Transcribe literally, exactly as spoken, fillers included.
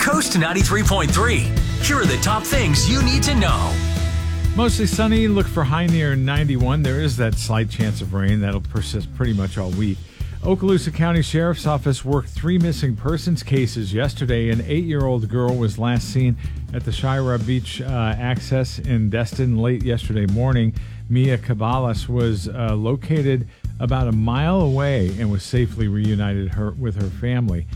Coast ninety-three point three. Here are the top things you need to know. Mostly sunny. Look for high near ninety-one. There is that slight chance of rain. That'll persist pretty much all week. Okaloosa County Sheriff's Office worked three missing persons cases yesterday. An eight-year-old girl was last seen at the Shira Beach uh, access in Destin late yesterday morning. Mia Cabalas was uh, located about a mile away and was safely reunited her with her family.